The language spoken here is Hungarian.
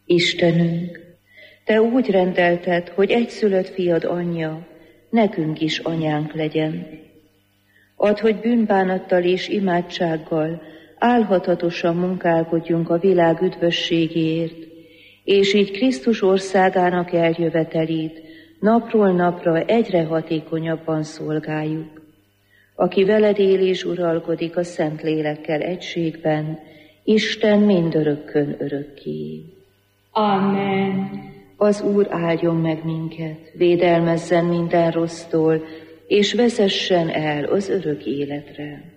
Istenünk, Te úgy rendelted, hogy egyszülött fiad anyja, nekünk is anyánk legyen. Add, hogy bűnbánattal és imádsággal álhatatosan munkálkodjunk a világ üdvösségéért, és így Krisztus országának eljövetelét napról napra egyre hatékonyabban szolgáljuk, aki veled él és uralkodik a Szentlélekkel egységben, Isten mindörökkön örökké. Amen. Az Úr áldjon meg minket, védelmezzen minden rossztól, és vezessen el az örök életre.